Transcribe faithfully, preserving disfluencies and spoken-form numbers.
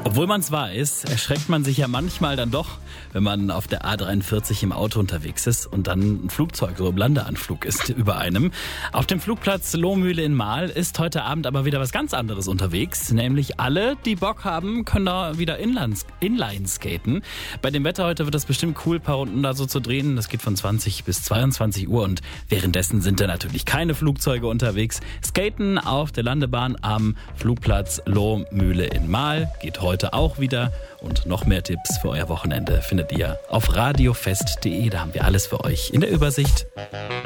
Obwohl man es weiß, erschreckt man sich ja manchmal dann doch, wenn man auf der A dreiundvierzig im Auto unterwegs ist und dann ein Flugzeug so im Landeanflug ist über einem. Auf dem Flugplatz Lohmühle in Marl ist heute Abend aber wieder was ganz anderes unterwegs. Nämlich alle, die Bock haben, können da wieder Inlines, Inline skaten. Bei dem Wetter heute wird das bestimmt cool, ein paar Runden da so zu drehen. Das geht von zwanzig bis zweiundzwanzig Uhr und währenddessen sind da natürlich keine Flugzeuge unterwegs. Skaten auf der Landebahn am Flugplatz Lohmühle in Marl geht heute Heute auch wieder. Und noch mehr Tipps für euer Wochenende findet ihr auf radiofest punkt de. Da haben wir alles für euch in der Übersicht.